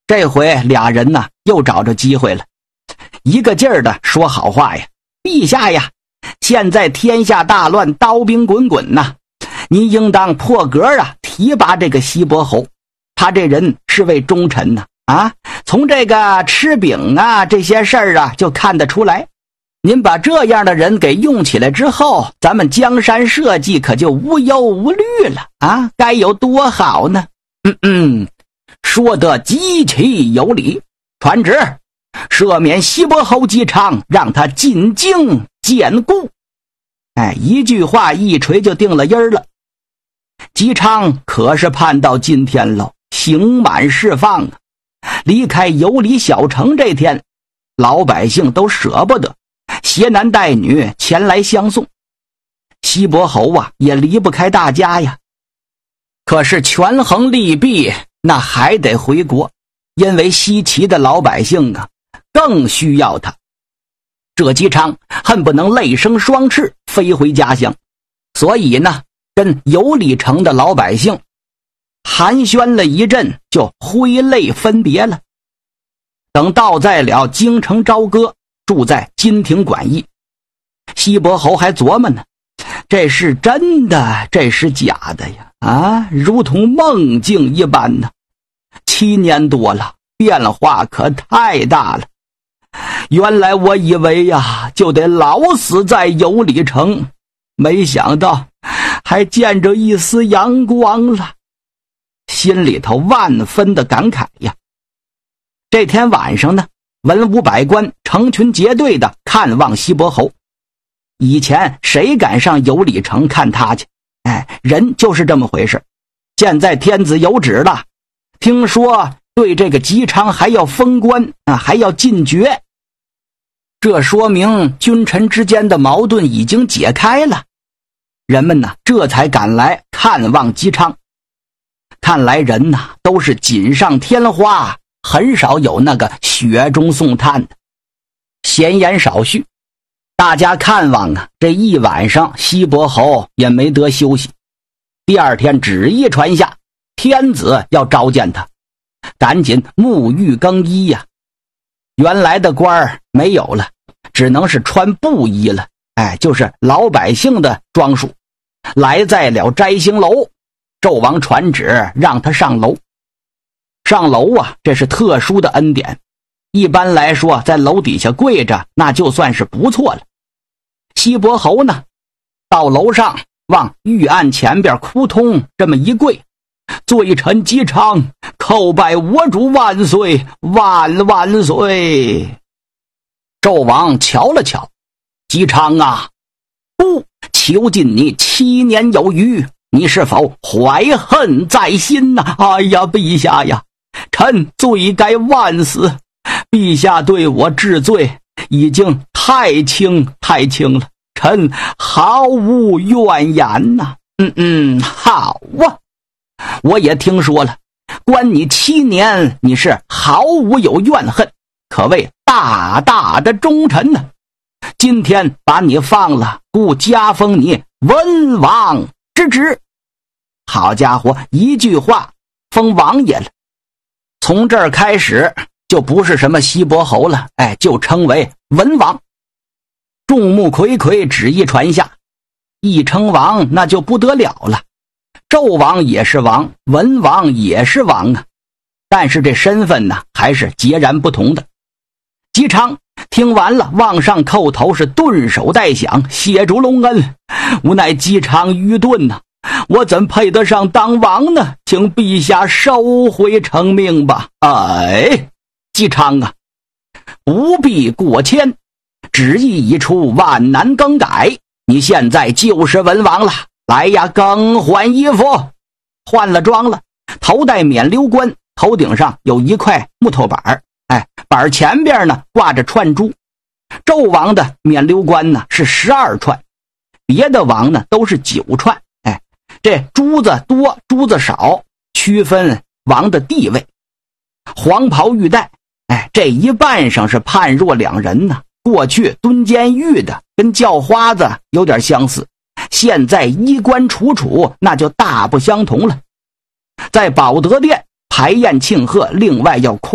这回俩人呢又找着机会了，一个劲儿的说好话呀。陛下呀，现在天下大乱，刀兵滚滚呐，您应当破格啊提拔这个西伯侯，他这人是位忠臣呐，从这个吃饼啊这些事儿啊就看得出来。您把这样的人给用起来之后，咱们江山社稷可就无忧无虑了啊，该有多好呢。说得极其有理，传旨赦免西伯侯姬昌，让他进京见顾。一句话一锤就定了音儿了。姬昌可是盼到今天喽，刑满释放啊！离开有里小城这天，老百姓都舍不得，携男带女前来相送。西伯侯啊也离不开大家呀。可是权衡利弊，那还得回国，因为西岐的老百姓啊更需要他。这姬昌恨不能泪生双翅飞回家乡，所以呢跟有里城的老百姓寒暄了一阵，就挥泪分别了。等到在了京城朝歌，住在金庭馆驿，西伯侯还琢磨呢，这是真的，这是假的呀？如同梦境一般呢。7年多了，变化可太大了。原来我以为呀，就得老死在有里城，没想到还见着一丝阳光了，心里头万分的感慨呀。这天晚上呢，文武百官成群结队的看望西伯侯。以前谁敢上有里城看他去？人就是这么回事。现在天子有旨了，听说对这个姬昌还要封官还要进爵。这说明君臣之间的矛盾已经解开了，人们呢这才赶来看望姬昌。看来人呐都是锦上添花，很少有那个雪中送炭的。闲言少叙，大家看望这一晚上西伯侯也没得休息。第二天旨意传下，天子要召见他，赶紧沐浴更衣呀。原来的官儿没有了，只能是穿布衣了，就是老百姓的装束。来在了摘星楼，纣王传旨让他上楼。上楼啊，这是特殊的恩典。一般来说，在楼底下跪着，那就算是不错了。西伯侯呢，到楼上往御案前边扑通这么一跪，罪臣姬昌叩拜我主万岁，万万岁。纣王瞧了瞧，姬昌啊，囚禁你7年有余，你是否怀恨在心呐？哎呀，陛下呀，臣罪该万死，陛下对我治罪已经太轻了，臣毫无怨言呐。好啊，我也听说了，关你7年，你是毫无有怨恨，可谓大大的忠臣呢。今天把你放了，故加封你文王之职。好家伙，一句话封王爷了。从这儿开始就不是什么西伯侯了，就称为文王。众目睽睽，旨意传下，一称王那就不得了了。纣王也是王，文王也是王啊，但是这身份呢还是截然不同的。姬昌听完了，往上叩头，是顿首代响，谢主隆恩，无奈姬昌愚钝呐，我怎配得上当王呢？请陛下收回成命吧。姬昌啊，不必过谦，旨意一出，万难更改，你现在就是文王了。来呀，更换衣服。换了装了，头戴冕旒冠，头顶上有一块木头板，板前边呢挂着串珠。纣王的冕旒冠呢是12串，别的王呢都是9串。这珠子多珠子少，区分王的地位。黄袍玉带，这一半上是判若两人呢。过去蹲监狱的跟叫花子有点相似，现在衣冠楚楚，那就大不相同了。在保德殿排宴庆贺，另外要